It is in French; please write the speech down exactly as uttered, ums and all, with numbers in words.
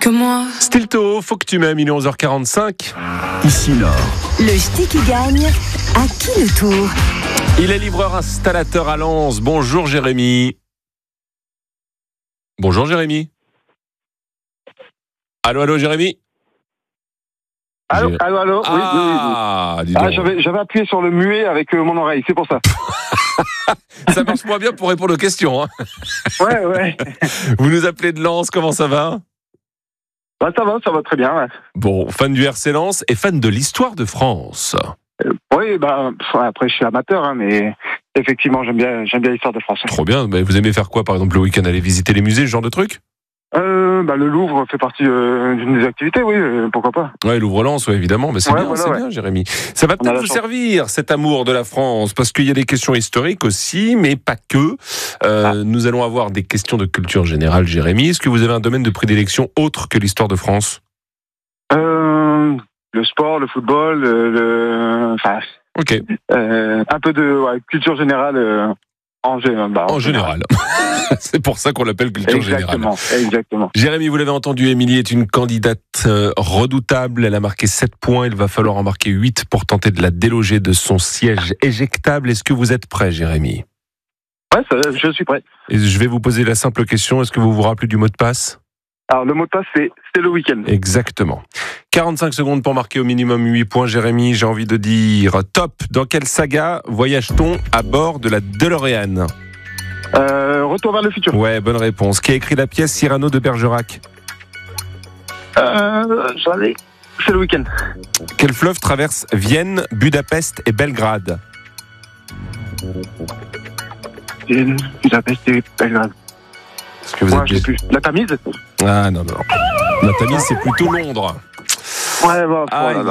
que moi. Stilto, faut que tu m'aimes, il est onze heures quarante-cinq. Ici Nord. Le ch'ti qui gagne, à qui le tour? Il est livreur installateur à Lens. Bonjour Jérémy. Bonjour Jérémy. Allô, allô Jérémy. Allô, J'ai... allô, allô. Ah, oui, oui, oui. dis Ah, donc. j'avais, j'avais appuyé sur le muet avec euh, mon oreille, c'est pour ça. Ça marche moins bien pour répondre aux questions. Hein. Ouais, ouais. Vous nous appelez de Lens, comment ça va? Bah, ça va, ça va très bien. Ouais. Bon, fan du R C Lens et fan de l'histoire de France. Euh, oui, bah, pff, après, je suis amateur, hein, mais effectivement, j'aime bien, j'aime bien l'histoire de France. Trop bien. Mais vous aimez faire quoi, par exemple, le week-end? Aller visiter les musées, ce genre de truc? Euh, bah, le Louvre fait partie euh, d'une des activités, oui, euh, pourquoi pas. Ouais, Louvre-Lens, ouais, évidemment. Mais c'est Ouais, bien, voilà, c'est ouais. bien, Jérémy. Ça va On a peut-être la vous chance. servir, cet amour de la France, parce qu'il y a des questions historiques aussi, mais pas que. Euh, Ah. Nous allons avoir des questions de culture générale, Jérémy. Est-ce que vous avez un domaine de prédilection autre que l'histoire de France? Euh, le sport, le football, le, le enfin, Ok, euh, un peu de ouais, culture générale euh, en, gé- bah, en général. C'est pour ça qu'on l'appelle culture générale. Exactement, exactement. Jérémy, vous l'avez entendu, Émilie est une candidate euh, redoutable. Elle a marqué sept points. Il va falloir en marquer huit pour tenter de la déloger de son siège éjectable. Est-ce que vous êtes prêt, Jérémy? Ouais, ça, je suis prêt. Et je vais vous poser la simple question. Est-ce que vous vous rappelez du mot de passe? Alors, le mot de passe, c'est, c'est le week-end. Exactement. quarante-cinq secondes pour marquer au minimum huit points. Jérémy, j'ai envie de dire top. Dans quelle saga voyage-t-on à bord de la DeLorean? Euh, retour vers le futur. Ouais, bonne réponse. Qui a écrit la pièce Cyrano de Bergerac? Euh, j'en ai. C'est le week-end. Quel fleuve traverse Vienne, Budapest et Belgrade? C'est Budapest et Belgrade. Est-ce que vous Ouais, êtes... je sais plus. La Tamise? Ah non, non, non. La Tamise, c'est plutôt Londres. Ouais, bon, Ah, voilà.